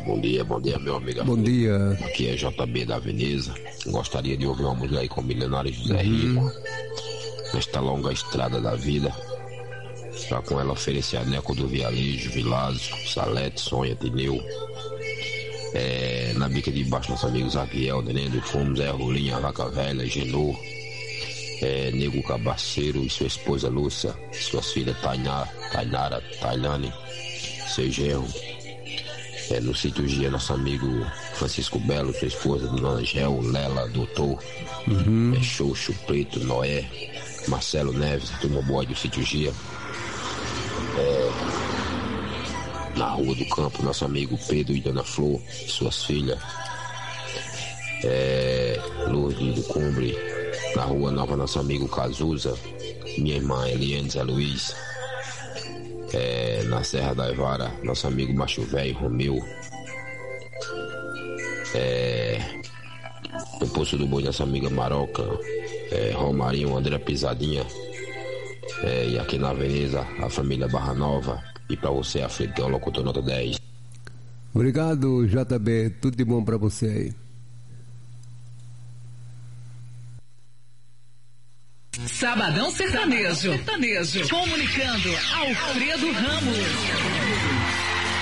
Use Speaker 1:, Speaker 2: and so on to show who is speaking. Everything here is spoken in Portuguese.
Speaker 1: bom dia, meu amigo.
Speaker 2: Bom dia.
Speaker 1: Aqui é JB da Veneza. Gostaria de ouvir uma música aí com o milionário José Rico, nesta longa estrada da vida. Pra com ela oferecer a Neco do Vialejo, Vilásio, Salete, Sonha, Tineu. Na bica de baixo, nosso amigo Zaquiel, Neném do Fumo, Zé Rolinha, Vaca Velha, Genô, Nego Cabaceiro e sua esposa Lúcia, suas filhas Tainara, Tailane, seu genro. No sítio Gia, nosso amigo Francisco Belo, sua esposa, Dona Angel, Lela, Doutor, Xoxo, Preto, Noé, Marcelo Neves, turma boa do sítio Gia. Na Rua do Campo, nosso amigo Pedro e Dona Flor, suas filhas, Lourdes do Cumbre. Na Rua Nova, nosso amigo Cazuza, minha irmã Eliane Zé Luiz. Na Serra da Evara, nosso amigo Macho Velho, Romeu. No Poço do Boi, nossa amiga Maroca, Romarinho, André Pisadinha. E aqui na Veneza, a família Barra Nova. E pra você, Africão, locutor nota 10.
Speaker 2: Obrigado, JB. Tudo de bom pra você aí.
Speaker 3: Sabadão Sertanejo. Comunicando Alfredo Ramos.